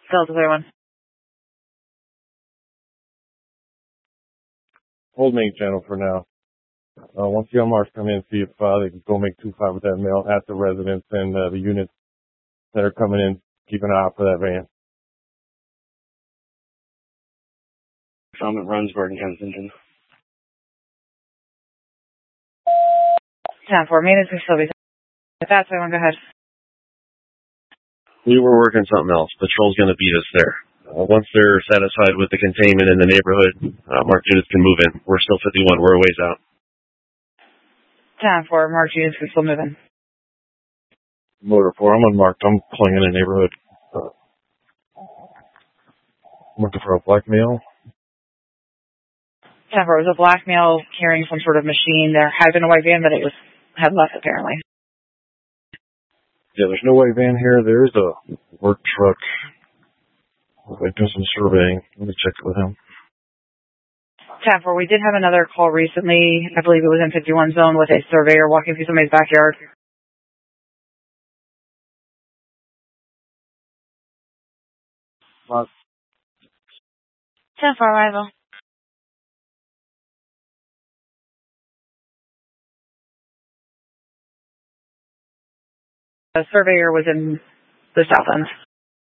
Delta 31. Hold main channel for now. Once the unmarked come in, see if they can go make 2-5 with that mail at the residence and the units that are coming in. Keep an eye out for that van. I'm at Runsburg and Kensington. 10-4, maintenance facility. That's I want to go ahead. We were working something else. Patrol's going to beat us there. Once they're satisfied with the containment in the neighborhood, marked units can move in. We're still 51. We're a ways out. 10-4, marked units can still move in. Motor 4, I'm unmarked. I'm pulling in a neighborhood. I'm looking for a black male. 10-4, it was a black male carrying some sort of machine. There had been a white van, but it had left apparently. Yeah, there's no white van here. There is a work truck. Like doing some surveying. Let me check it with him. 10-4, we did have another call recently. I believe it was in 51 zone with a surveyor walking through somebody's backyard. What? 10-4, arrival. The surveyor was in the south end.